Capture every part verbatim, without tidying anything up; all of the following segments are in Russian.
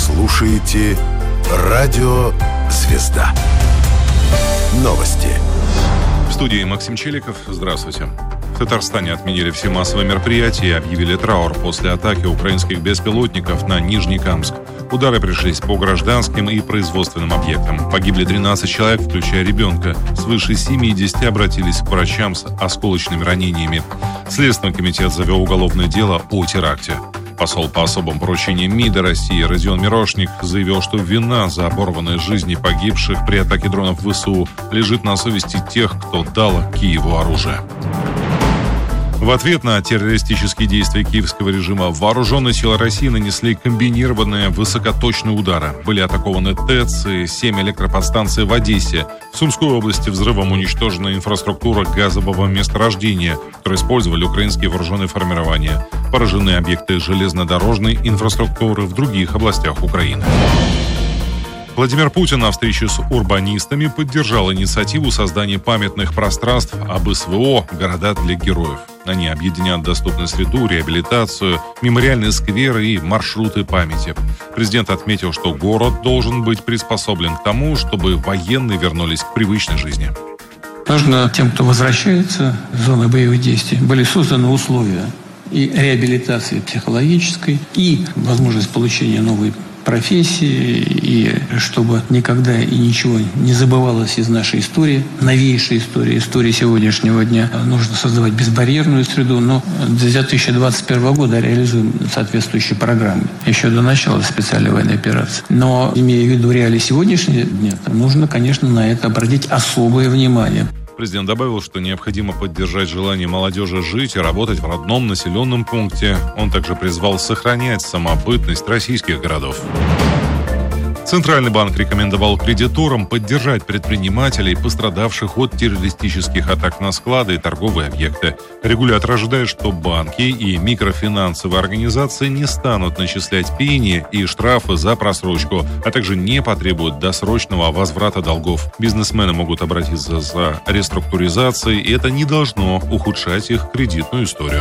слушаете Радио «Звезда». Новости. В студии Максим Челиков. Здравствуйте. В Татарстане отменили все массовые мероприятия и объявили траур после атаки украинских беспилотников на Нижнекамск. Удары пришлись по гражданским и производственным объектам. Погибли тринадцать человек, включая ребенка. Свыше семидесяти обратились к врачам с осколочными ранениями. Следственный комитет завел уголовное дело о теракте. Посол по особым поручениям МИДа России Родион Мирошник заявил, что вина за оборванные жизни погибших при атаке дронов ВСУ лежит на совести тех, кто дал Киеву оружие. В ответ на террористические действия киевского режима вооруженные силы России нанесли комбинированные высокоточные удары. Были атакованы ТЭЦ и семь электроподстанций в Одессе. В Сумской области взрывом уничтожена инфраструктура газового месторождения, которую использовали украинские вооруженные формирования. Поражены объекты железнодорожной инфраструктуры в других областях Украины. Владимир Путин на встрече с урбанистами поддержал инициативу создания памятных пространств об СВО «Города для героев». Они объединят доступную среду, реабилитацию, мемориальные скверы и маршруты памяти. Президент отметил, что город должен быть приспособлен к тому, чтобы военные вернулись к привычной жизни. Нужно тем, кто возвращается в зоны боевых действий, были созданы условия и реабилитации психологической, и возможность получения новой профессии, и чтобы никогда и ничего не забывалось из нашей истории, новейшей истории, истории сегодняшнего дня. Нужно создавать безбарьерную среду, но до две тысячи двадцать первого года реализуем соответствующие программы, еще до начала специальной военной операции. Но, имея в виду реалии сегодняшнего дня, нужно, конечно, на это обратить особое внимание. Президент добавил, что необходимо поддержать желание молодежи жить и работать в родном населенном пункте. Он также призвал сохранять самобытность российских городов. Центральный банк рекомендовал кредиторам поддержать предпринимателей, пострадавших от террористических атак на склады и торговые объекты. Регулятор ожидает, что банки и микрофинансовые организации не станут начислять пени и штрафы за просрочку, а также не потребуют досрочного возврата долгов. Бизнесмены могут обратиться за реструктуризацией, и это не должно ухудшать их кредитную историю.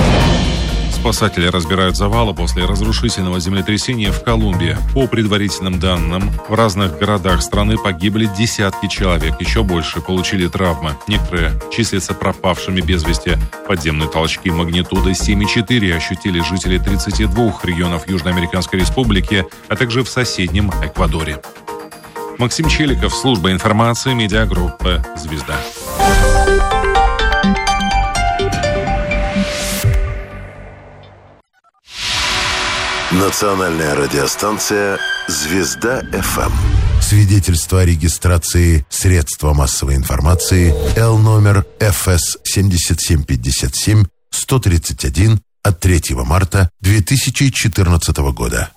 Спасатели разбирают завалы после разрушительного землетрясения в Колумбии. По предварительным данным, в разных городах страны погибли десятки человек, еще больше получили травмы. Некоторые числятся пропавшими без вести. Подземные толчки магнитудой семь и четыре ощутили жители тридцати двух регионов Южноамериканской Республики, а также в соседнем Эквадоре. Максим Челиков, служба информации, медиагруппа «Звезда». Национальная радиостанция «Звезда-ФМ». Свидетельство о регистрации средства массовой информации Л номер Эф Эс семь семь пять семь сто тридцать один от третьего марта две тысячи четырнадцатого года.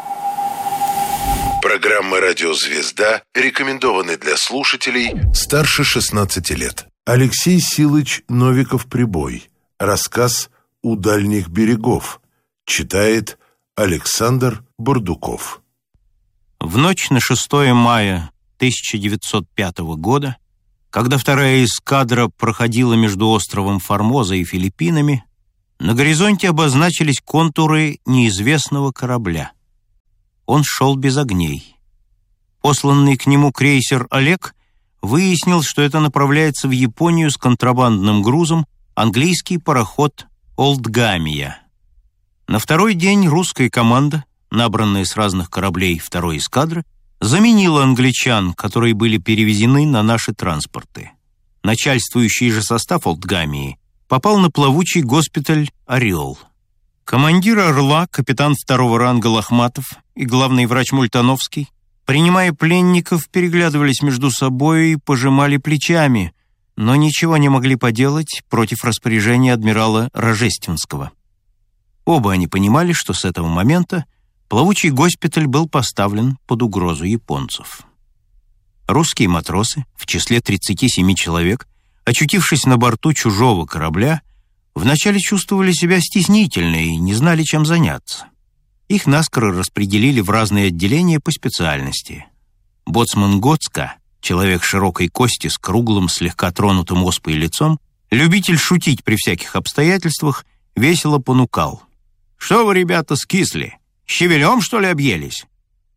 Программы «Радио Звезда» рекомендованы для слушателей старше шестнадцати лет. Алексей Силыч Новиков-Прибой. Рассказ «У дальних берегов». Читает Александр Бурдуков. В ночь на шестое мая тысяча девятьсот пятого года, когда вторая эскадра проходила между островом Формоза и Филиппинами, на горизонте обозначились контуры неизвестного корабля. Он шел без огней. Посланный к нему крейсер «Олег» выяснил, что это направляется в Японию с контрабандным грузом английский пароход «Олдгамия». На второй день русская команда, набранная с разных кораблей второй эскадры, заменила англичан, которые были перевезены на наши транспорты. Начальствующий же состав «Олдгамии» попал на плавучий госпиталь «Орел». Командир «Орла», капитан второго ранга Лохматов и главный врач Мультановский, принимая пленников, переглядывались между собой и пожимали плечами, но ничего не могли поделать против распоряжения адмирала Рожественского. Оба они понимали, что с этого момента плавучий госпиталь был поставлен под угрозу японцев. Русские матросы, в числе тридцати семи человек, очутившись на борту чужого корабля, вначале чувствовали себя стеснительно и не знали, чем заняться. Их наскоро распределили в разные отделения по специальности. Боцман Гоцка, человек широкой кости с круглым, слегка тронутым оспой лицом, любитель шутить при всяких обстоятельствах, весело понукал. «Что вы, ребята, скисли? Щавелем, что ли, объелись?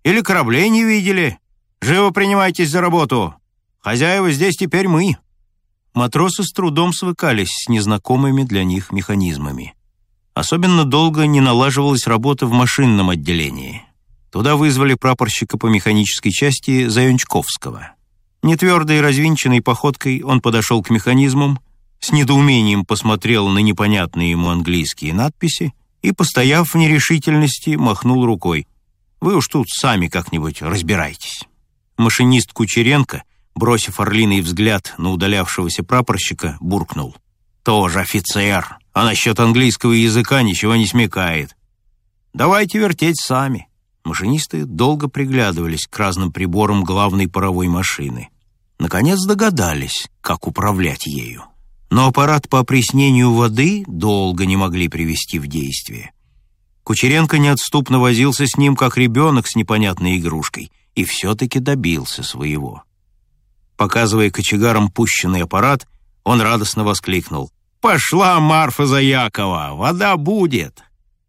Или кораблей не видели? Живо принимайтесь за работу! Хозяева здесь теперь мы!» Матросы с трудом свыкались с незнакомыми для них механизмами. Особенно долго не налаживалась работа в машинном отделении. Туда вызвали прапорщика по механической части Заянчковского. Нетвердой и развинченной походкой он подошел к механизмам, с недоумением посмотрел на непонятные ему английские надписи и, постояв в нерешительности, махнул рукой. «Вы уж тут сами как-нибудь разбирайтесь». Машинист Кучеренко, бросив орлиный взгляд на удалявшегося прапорщика, буркнул: «Тоже офицер, а насчет английского языка ничего не смекает. Давайте вертеть сами». Машинисты долго приглядывались к разным приборам главной паровой машины. Наконец догадались, как управлять ею. Но аппарат по опреснению воды долго не могли привести в действие. Кучеренко неотступно возился с ним, как ребенок с непонятной игрушкой, и все-таки добился своего. Показывая кочегарам пущенный аппарат, он радостно воскликнул: «Пошла Марфа Заякова! Вода будет!»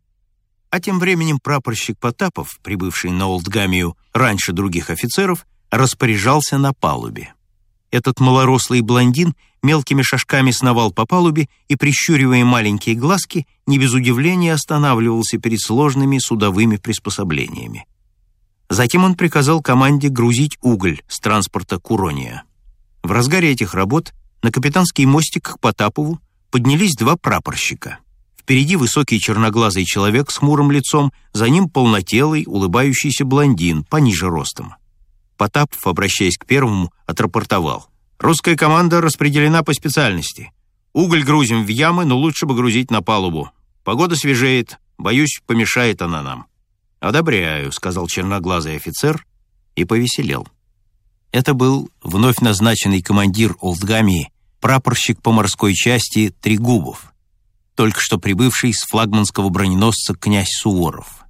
А тем временем прапорщик Потапов, прибывший на Олдгамию раньше других офицеров, распоряжался на палубе. Этот малорослый блондин мелкими шажками сновал по палубе и, прищуривая маленькие глазки, не без удивления останавливался перед сложными судовыми приспособлениями. Затем он приказал команде грузить уголь с транспорта Курония. В разгаре этих работ на капитанский мостик к Потапову поднялись два прапорщика. Впереди высокий черноглазый человек с хмурым лицом, за ним полнотелый, улыбающийся блондин, пониже ростом. Потапов, обращаясь к первому, отрапортовал: «Русская команда распределена по специальности. Уголь грузим в ямы, но лучше бы грузить на палубу. Погода свежеет, боюсь, помешает она нам». «Одобряю», — сказал черноглазый офицер и повеселел. Это был вновь назначенный командир Олдгамии, прапорщик по морской части Трегубов, только что прибывший с флагманского броненосца князь Суворов.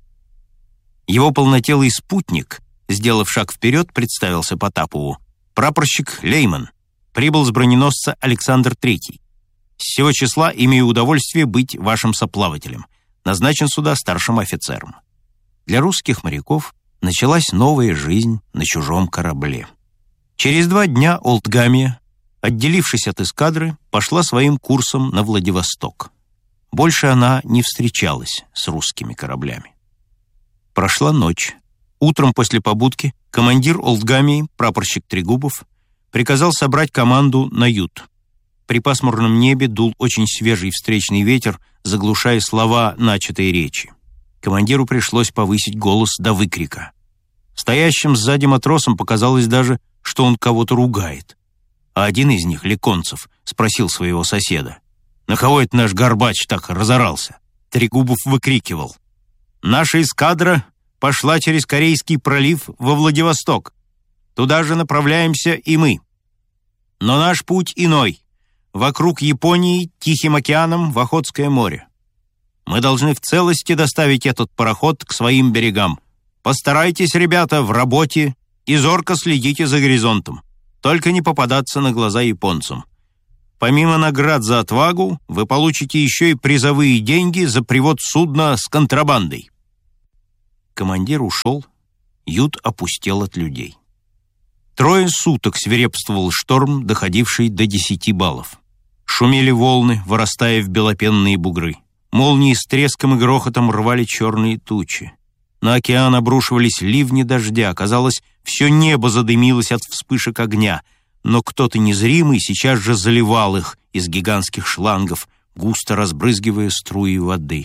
Его полнотелый спутник, сделав шаг вперед, представился Потапову: «Прапорщик Лейман, прибыл с броненосца Александр Третий. С сего числа имею удовольствие быть вашим соплавателем. Назначен сюда старшим офицером». Для русских моряков началась новая жизнь на чужом корабле. Через два дня Олдгамия, отделившись от эскадры, пошла своим курсом на Владивосток. Больше она не встречалась с русскими кораблями. Прошла ночь. Утром после побудки командир Олдгамии, прапорщик Трегубов, приказал собрать команду на ют. При пасмурном небе дул очень свежий встречный ветер, заглушая слова начатой речи. Командиру пришлось повысить голос до выкрика. Стоящим сзади матросам показалось даже, что он кого-то ругает. А один из них, Леконцев, спросил своего соседа: «На кого это наш Горбач так разорался?» Трегубов выкрикивал: «Наша эскадра пошла через Корейский пролив во Владивосток. Туда же направляемся и мы. Но наш путь иной. Вокруг Японии, Тихим океаном, в Охотское море. Мы должны в целости доставить этот пароход к своим берегам. Постарайтесь, ребята, в работе и зорко следите за горизонтом. Только не попадаться на глаза японцам. Помимо наград за отвагу, вы получите еще и призовые деньги за привод судна с контрабандой». Командир ушел, ют опустел от людей. Трое суток свирепствовал шторм, доходивший до десяти баллов. Шумели волны, вырастая в белопенные бугры. Молнии с треском и грохотом рвали черные тучи. На океан обрушивались ливни дождя. Казалось, все небо задымилось от вспышек огня, но кто-то незримый сейчас же заливал их из гигантских шлангов, густо разбрызгивая струи воды.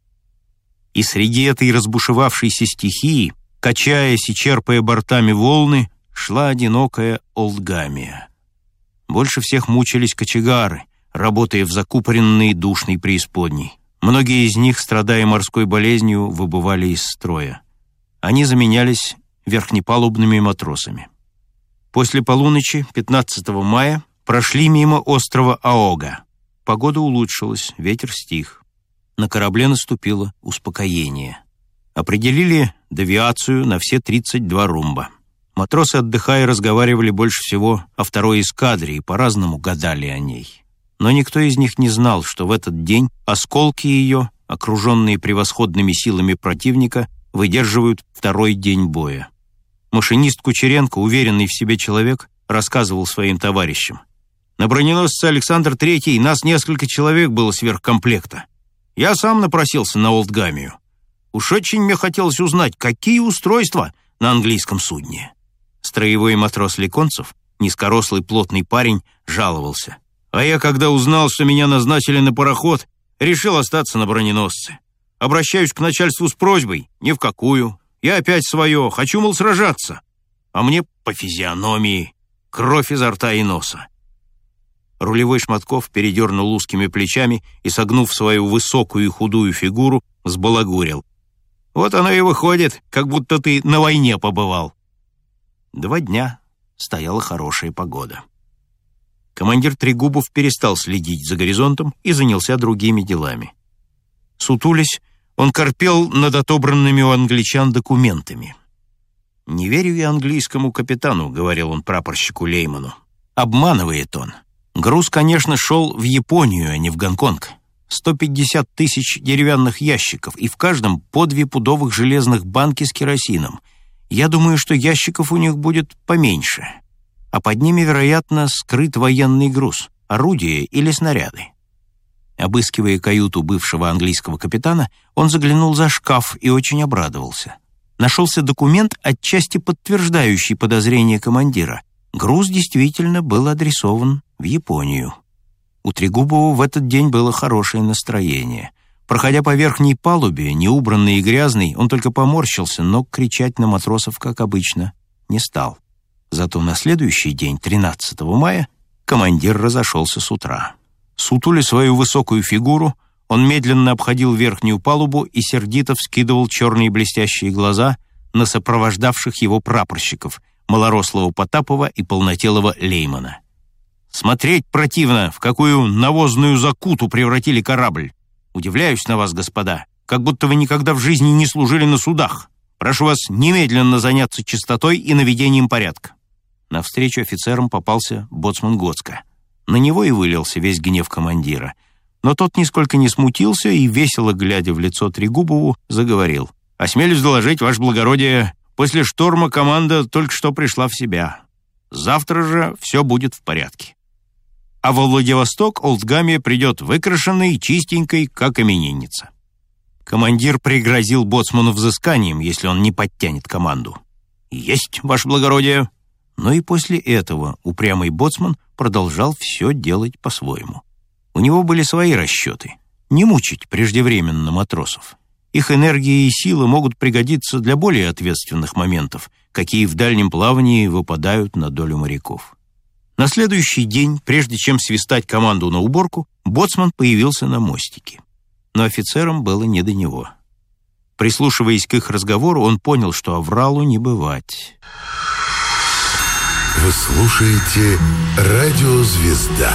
И среди этой разбушевавшейся стихии, качаясь и черпая бортами волны, шла одинокая Олдгамия. Больше всех мучились кочегары, работая в закупоренной душной преисподней. Многие из них, страдая морской болезнью, выбывали из строя. Они заменялись верхнепалубными матросами. После полуночи пятнадцатого мая прошли мимо острова Аога. Погода улучшилась, ветер стих. На корабле наступило успокоение. Определили девиацию на все тридцать два румба. Матросы, отдыхая, разговаривали больше всего о второй эскадре и по-разному гадали о ней. Но никто из них не знал, что в этот день осколки ее, окруженные превосходными силами противника, выдерживают второй день боя. Машинист Кучеренко, уверенный в себе человек, рассказывал своим товарищам: «На броненосце Александр Третий нас несколько человек было сверхкомплекта. Я сам напросился на Олдгамию. Уж очень мне хотелось узнать, какие устройства на английском судне». Строевой матрос Леконцев, низкорослый плотный парень, жаловался: «А я, когда узнал, что меня назначили на пароход, решил остаться на броненосце. Обращаюсь к начальству с просьбой: ни в какую. Я опять свое, хочу, мол, сражаться. А мне по физиономии, кровь изо рта и носа». Рулевой Шматков передернул узкими плечами и, согнув свою высокую и худую фигуру, сбалагурил: «Вот оно и выходит, как будто ты на войне побывал». Два дня стояла хорошая погода. Командир Трегубов перестал следить за горизонтом и занялся другими делами. Сутулясь, он корпел над отобранными у англичан документами. «Не верю я английскому капитану», — говорил он прапорщику Лейману. «Обманывает он. Груз, конечно, шел в Японию, а не в Гонконг. сто пятьдесят тысяч деревянных ящиков, и в каждом по две пудовых железных банки с керосином. Я думаю, что ящиков у них будет поменьше. А под ними, вероятно, скрыт военный груз, орудия или снаряды». Обыскивая каюту бывшего английского капитана, он заглянул за шкаф и очень обрадовался. Нашелся документ, отчасти подтверждающий подозрения командира. Груз действительно был адресован в Японию. У Трегубова в этот день было хорошее настроение. Проходя по верхней палубе, неубранный и грязный, он только поморщился, но кричать на матросов, как обычно, не стал. Зато на следующий день, тринадцатого мая, командир разошелся с утра. Сутуля свою высокую фигуру, он медленно обходил верхнюю палубу и сердито вскидывал черные блестящие глаза на сопровождавших его прапорщиков, малорослого Потапова и полнотелого Леймана. «Смотреть противно, в какую навозную закуту превратили корабль. Удивляюсь на вас, господа, как будто вы никогда в жизни не служили на судах. Прошу вас немедленно заняться чистотой и наведением порядка». Навстречу офицерам попался боцман Гоцко. На него и вылился весь гнев командира. Но тот нисколько не смутился и, весело глядя в лицо Трегубову, заговорил: «Осмелюсь доложить, ваше благородие, после шторма команда только что пришла в себя. Завтра же все будет в порядке. А во Владивосток Олдгамия придет выкрашенной и чистенькой, как именинница». Командир пригрозил боцману взысканием, если он не подтянет команду. «Есть, ваше благородие». Но и после этого упрямый боцман продолжал все делать по-своему. У него были свои расчеты. Не мучить преждевременно матросов. Их энергия и силы могут пригодиться для более ответственных моментов, какие в дальнем плавании выпадают на долю моряков. На следующий день, прежде чем свистать команду на уборку, боцман появился на мостике. Но офицерам было не до него. Прислушиваясь к их разговору, он понял, что авралу не бывать. Вы слушаете «Радио Звезда».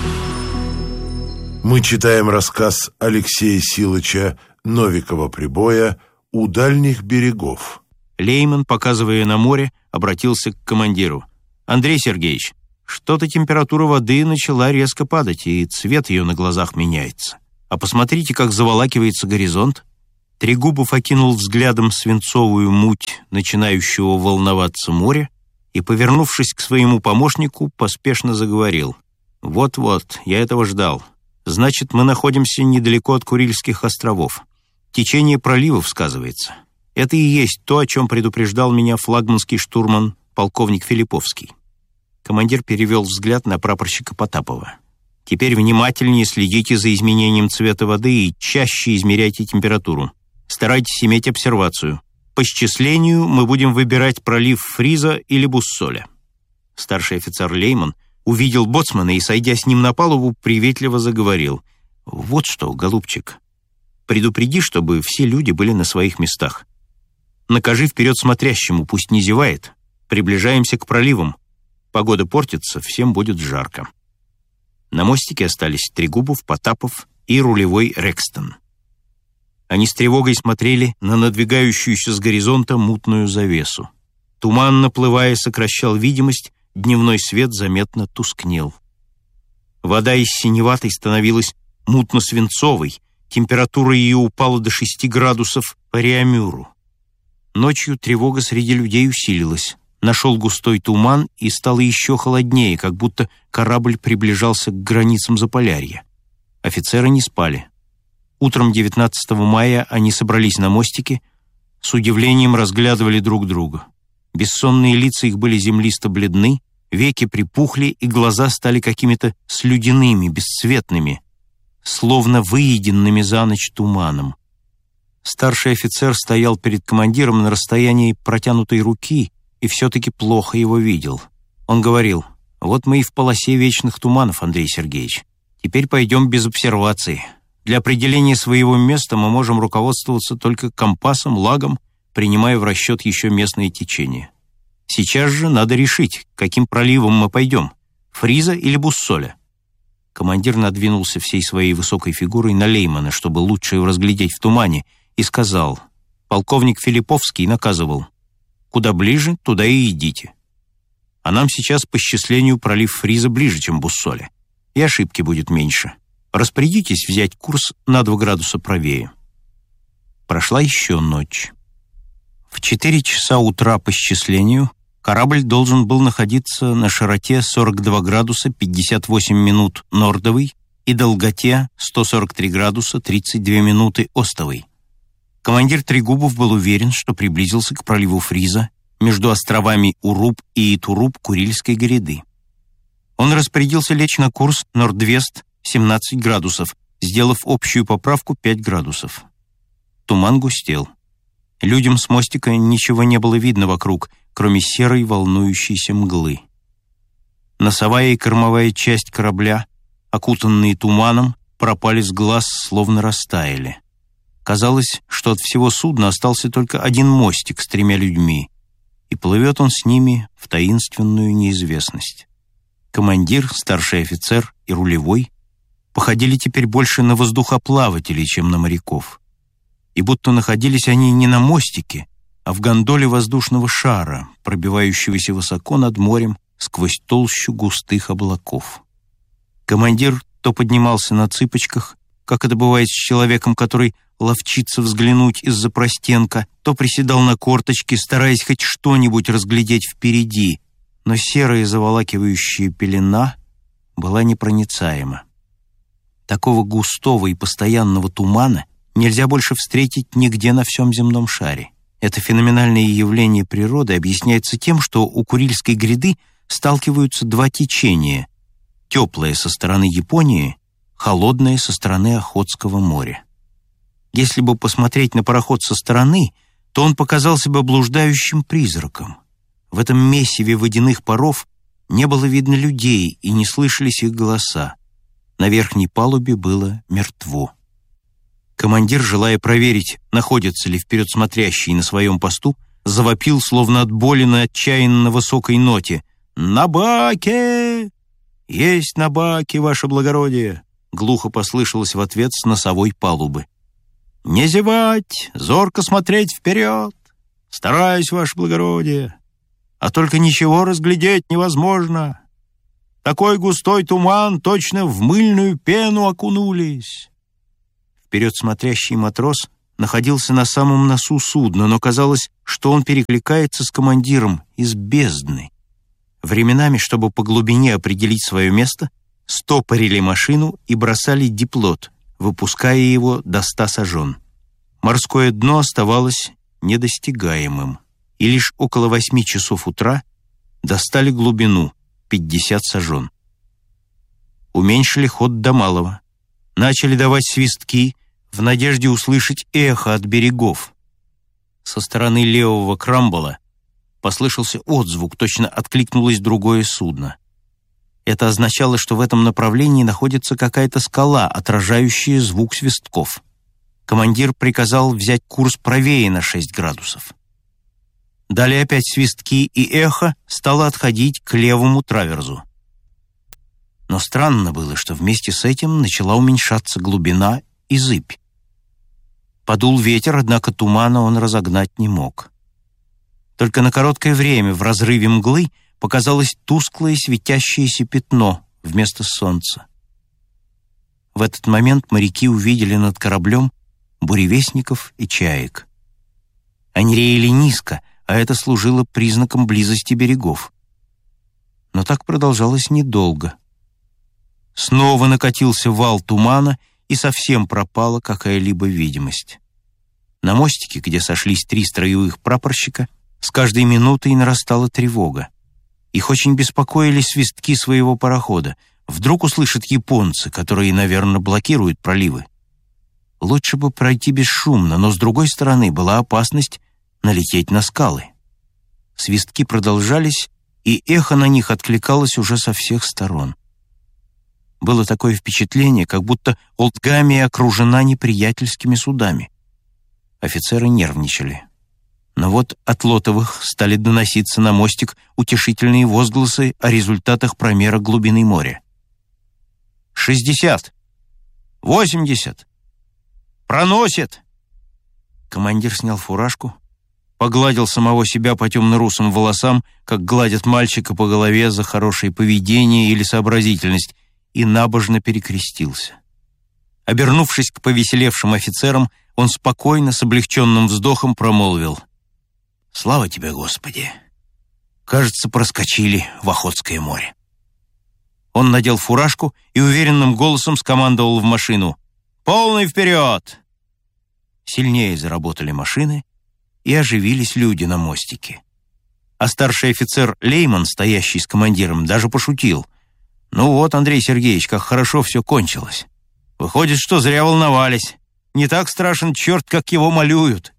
Мы читаем рассказ Алексея Силыча Новикова-Прибоя «У дальних берегов». Лейман, показывая на море, обратился к командиру: «Андрей Сергеевич, что-то температура воды начала резко падать, и цвет ее на глазах меняется. А посмотрите, как заволакивается горизонт». Трегубов окинул взглядом свинцовую муть начинающего волноваться моря и, повернувшись к своему помощнику, поспешно заговорил: «Вот-вот, я этого ждал. Значит, мы находимся недалеко от Курильских островов. Течение проливов сказывается. Это и есть то, о чем предупреждал меня флагманский штурман полковник Филипповский». Командир перевел взгляд на прапорщика Потапова. «Теперь внимательнее следите за изменением цвета воды и чаще измеряйте температуру. Старайтесь иметь обсервацию. По счислению мы будем выбирать пролив Фриза или Буссоля». Старший офицер Лейман увидел боцмана и, сойдя с ним на палубу, приветливо заговорил: «Вот что, голубчик, предупреди, чтобы все люди были на своих местах. Накажи вперед смотрящему, пусть не зевает. Приближаемся к проливам. Погода портится, всем будет жарко». На мостике остались Трегубов, Потапов и рулевой Рекстон. Они с тревогой смотрели на надвигающуюся с горизонта мутную завесу. Туман, наплывая, сокращал видимость, дневной свет заметно тускнел. Вода из синеватой становилась мутно-свинцовой, температура ее упала до шести градусов по Реамюру. Ночью тревога среди людей усилилась. Нашел густой туман, и стало еще холоднее, как будто корабль приближался к границам Заполярья. Офицеры не спали. Утром девятнадцатого мая они собрались на мостике, с удивлением разглядывали друг друга. Бессонные лица их были землисто-бледны, веки припухли, и глаза стали какими-то слюдяными, бесцветными, словно выеденными за ночь туманом. Старший офицер стоял перед командиром на расстоянии протянутой руки и все-таки плохо его видел. Он говорил: «Вот мы и в полосе вечных туманов, Андрей Сергеевич. Теперь пойдем без обсервации. Для определения своего места мы можем руководствоваться только компасом, лагом, принимая в расчет еще местные течения. Сейчас же надо решить, каким проливом мы пойдем, Фриза или Буссоля». Командир надвинулся всей своей высокой фигурой на Леймана, чтобы лучше его разглядеть в тумане, и сказал: «Полковник Филипповский наказывал: куда ближе, туда и идите. А нам сейчас по счислению пролив Фриза ближе, чем Буссоля, и ошибки будет меньше. Распорядитесь взять курс на два градуса правее». Прошла еще ночь. В четыре часа утра по счислению корабль должен был находиться на широте сорок два градуса пятьдесят восемь минут нордовой и долготе сто сорок три градуса тридцать две минуты остовой. Командир Трегубов был уверен, что приблизился к проливу Фриза между островами Уруб и Итуруп Курильской гряды. Он распорядился лечь на курс норд-вест семнадцать градусов, сделав общую поправку пять градусов. Туман густел. Людям с мостика ничего не было видно вокруг, кроме серой волнующейся мглы. Носовая и кормовая часть корабля, окутанные туманом, пропали с глаз, словно растаяли. Казалось, что от всего судна остался только один мостик с тремя людьми, и плывет он с ними в таинственную неизвестность. Командир, старший офицер и рулевой походили теперь больше на воздухоплавателей, чем на моряков. И будто находились они не на мостике, а в гондоле воздушного шара, пробивающегося высоко над морем сквозь толщу густых облаков. Командир то поднимался на цыпочках, как это бывает с человеком, который ловчится взглянуть из-за простенка, то приседал на корточки, стараясь хоть что-нибудь разглядеть впереди, но серая заволакивающая пелена была непроницаема. Такого густого и постоянного тумана нельзя больше встретить нигде на всем земном шаре. Это феноменальное явление природы объясняется тем, что у Курильской гряды сталкиваются два течения: теплое со стороны Японии, холодное со стороны Охотского моря. Если бы посмотреть на пароход со стороны, то он показался бы блуждающим призраком. В этом месиве водяных паров не было видно людей и не слышались их голоса. На верхней палубе было мертво. Командир, желая проверить, находится ли вперед смотрящий на своем посту, завопил, словно от боли на отчаянно на высокой ноте: «На баке! Есть на баке, ваше благородие!» Глухо послышалось в ответ с носовой палубы. «Не зевать, зорко смотреть вперед! Стараюсь, ваше благородие! А только ничего разглядеть невозможно! Такой густой туман, точно в мыльную пену окунулись!» Вперед смотрящий матрос находился на самом носу судна, но казалось, что он перекликается с командиром из бездны. Временами, чтобы по глубине определить свое место, стопорили машину и бросали диплот, выпуская его до ста сажен. Морское дно оставалось недостигаемым, и лишь около восьми часов утра достали глубину пятьдесят сажен. Уменьшили ход до малого. Начали давать свистки в надежде услышать эхо от берегов. Со стороны левого крамбола послышался отзвук, точно откликнулось другое судно. Это означало, что в этом направлении находится какая-то скала, отражающая звук свистков. Командир приказал взять курс правее на шесть градусов. Далее опять свистки, и эхо стало отходить к левому траверзу. Но странно было, что вместе с этим начала уменьшаться глубина и зыбь. Подул ветер, однако тумана он разогнать не мог. Только на короткое время в разрыве мглы показалось тусклое светящееся пятно вместо солнца. В этот момент моряки увидели над кораблем буревестников и чаек. Они реяли низко, а это служило признаком близости берегов. Но так продолжалось недолго. Снова накатился вал тумана, и совсем пропала какая-либо видимость. На мостике, где сошлись три строевых прапорщика, с каждой минутой нарастала тревога. Их очень беспокоили свистки своего парохода. Вдруг услышат японцы, которые, наверное, блокируют проливы. Лучше бы пройти бесшумно, но с другой стороны была опасность налететь на скалы. Свистки продолжались, и эхо на них откликалось уже со всех сторон. Было такое впечатление, как будто Олдгамия окружена неприятельскими судами. Офицеры нервничали. Но вот от Лотовых стали доноситься на мостик утешительные возгласы о результатах промера глубины моря. «Шестьдесят! Восемьдесят! Проносит!» Командир снял фуражку, погладил самого себя по темно-русым волосам, как гладят мальчика по голове за хорошее поведение или сообразительность, и набожно перекрестился. Обернувшись к повеселевшим офицерам, он спокойно, с облегченным вздохом промолвил: «Слава тебе, Господи! Кажется, проскочили в Охотское море». Он надел фуражку и уверенным голосом скомандовал в машину: «Полный вперед!» Сильнее заработали машины, и оживились люди на мостике. А старший офицер Лейман, стоящий с командиром, даже пошутил: «Ну вот, Андрей Сергеевич, как хорошо все кончилось. Выходит, что зря волновались. Не так страшен черт, как его малюют».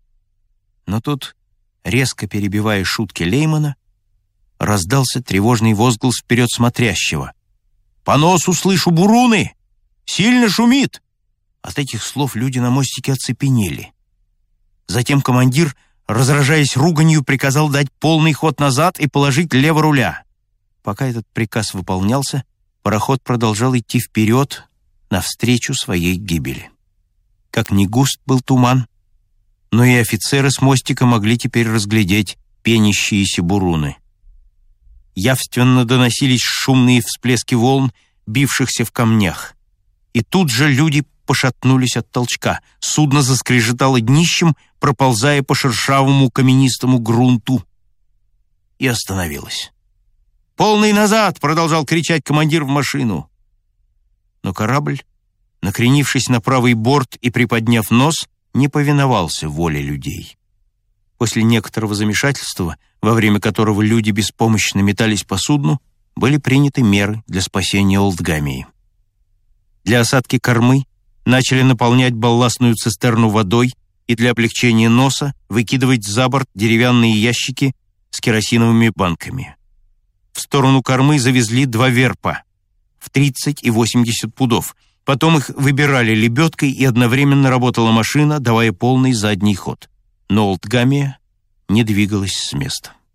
Но тут, резко перебивая шутки Леймана, раздался тревожный возглас вперед смотрящего: «По носу слышу буруны! Сильно шумит!» От этих слов люди на мостике оцепенели. Затем командир, разражаясь руганью, приказал дать полный ход назад и положить лево руля. Пока этот приказ выполнялся, пароход продолжал идти вперед навстречу своей гибели. Как ни густ был туман, но и офицеры с мостика могли теперь разглядеть пенящиеся буруны. Явственно доносились шумные всплески волн, бившихся в камнях. И тут же люди пошатнулись от толчка. Судно заскрежетало днищем, проползая по шершавому каменистому грунту, и остановилось. «Полный назад!» — продолжал кричать командир в машину. Но корабль, накренившись на правый борт и приподняв нос, не повиновался воле людей. После некоторого замешательства, во время которого люди беспомощно метались по судну, были приняты меры для спасения Олдгамии. Для осадки кормы начали наполнять балластную цистерну водой и для облегчения носа выкидывать за борт деревянные ящики с керосиновыми банками. В сторону кормы завезли два верпа в тридцать и восемьдесят пудов. Потом их выбирали лебедкой, и одновременно работала машина, давая полный задний ход. Но Олдгамия не двигалась с места.